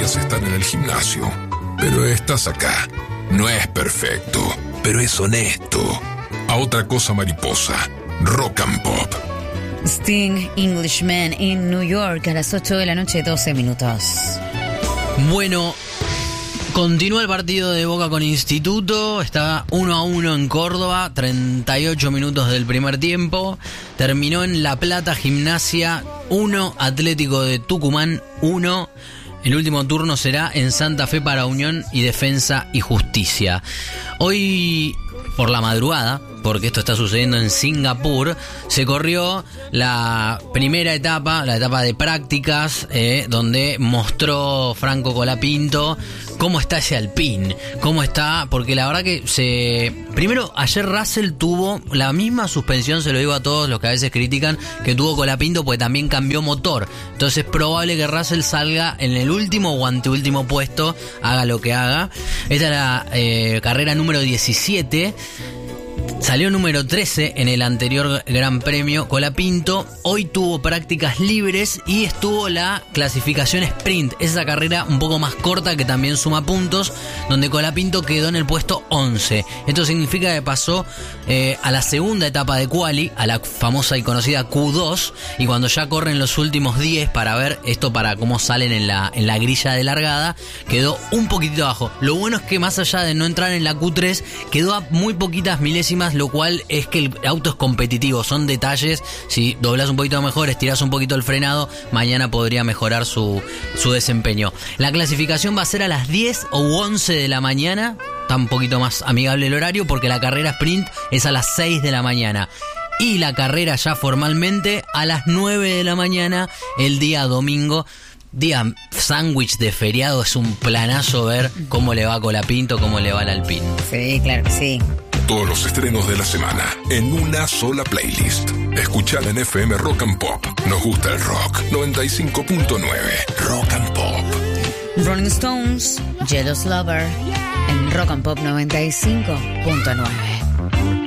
podrías estar en el gimnasio, pero estás acá. No es perfecto, pero es honesto. A otra cosa mariposa, Rock and Pop. Sting, Englishman en New York a las 8 de la noche, 12 minutos. Bueno, continúa el partido de Boca con Instituto. Está 1-1 en Córdoba, 38 minutos del primer tiempo. Terminó en La Plata, Gimnasia 1, Atlético de Tucumán 1. El último turno será en Santa Fe para Unión y Defensa y Justicia. Hoy, por la madrugada, porque esto está sucediendo en Singapur, se corrió la primera etapa, la etapa de prácticas, donde mostró Franco Colapinto cómo está ese Alpine, cómo está, porque la verdad que primero, ayer Russell tuvo la misma suspensión, se lo digo a todos los que a veces critican, que tuvo Colapinto, porque también cambió motor. Entonces es probable que Russell salga en el último o anteúltimo puesto, haga lo que haga. Esta es la carrera número 17. Salió número 13 en el anterior Gran Premio Colapinto. Hoy tuvo prácticas libres y estuvo la clasificación sprint, esa carrera un poco más corta que también suma puntos, donde Colapinto quedó en el puesto 11. Esto significa que pasó a la segunda etapa de quali, a la famosa y conocida Q2, y cuando ya corren los últimos 10 para ver esto, para cómo salen en la grilla de largada, quedó un poquitito abajo. Lo bueno es que más allá de no entrar en la Q3, quedó a muy poquitas milésimas, lo cual es que el auto es competitivo. Son detalles, si doblas un poquito mejor, estiras un poquito el frenado, mañana podría mejorar su desempeño. La clasificación va a ser a las 10 o 11 de la mañana, está un poquito más amigable el horario, porque la carrera sprint es a las 6 de la mañana. Y la carrera ya formalmente a las 9 de la mañana el día domingo. Día sándwich de feriado, es un planazo ver cómo le va a Colapinto, cómo le va al Alpine. Sí, claro que sí. Todos los estrenos de la semana en una sola playlist. Escuchar en FM Rock and Pop. Nos gusta el rock. 95.9 Rock and Pop. Rolling Stones, Jealous Lover en Rock and Pop 95.9.